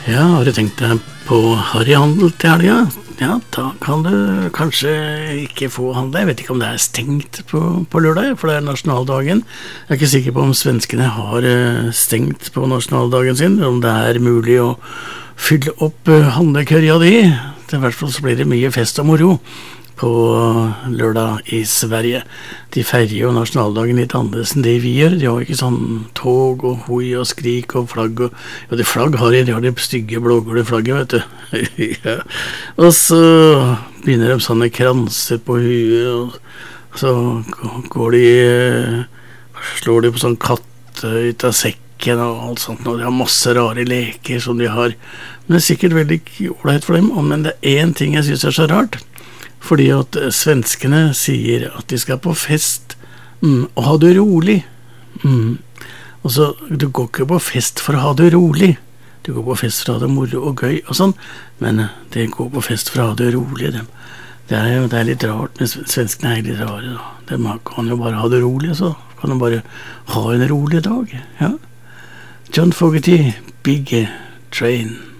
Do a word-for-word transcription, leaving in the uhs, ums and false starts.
Ja, har du tenkt deg på harryhandel til helga? Ja, da kan du kanskje ikke få handle. Jeg vet ikke om det er stengt på, på lørdag, for det er nasjonaldagen. Jeg er ikke sikker på om svenskene har stengt på nasjonaldagen sin, om det er mulig å fylle opp handlekørja di. I hvert fall så blir det mye fest og moro på lørdag i Sverige. De feirer jo nasjonaldagen litt annerledes enn det vi gjør. De har ikke sånn tog og hoi og skrik og flagg. Og, ja, det flagg har de, de har det stygge blågule flagget, vet du. Ja. Og så begynner de sånne kranser på huet, og så går de, slår de på sånn katt ut av sekken og alt sånt, og de har masse rare leker som de har. Men det er sikkert veldig ålreit for dem, men det er en ting jeg synes er så rart. Fordi at svenskene sier at de skal på fest mm, og ha det rolig. Mm. Og så, du går ikke på fest for å ha det rolig. Du går på fest for å ha det moro og gøy og sånn. Men det går på fest for å ha det rolig. Det, det, er, jo, det er litt rart, men svenskene er litt rare. Da. De kan jo bare ha det rolig, så kan de bare ha en rolig dag. Ja. John Fogerty, Big Train.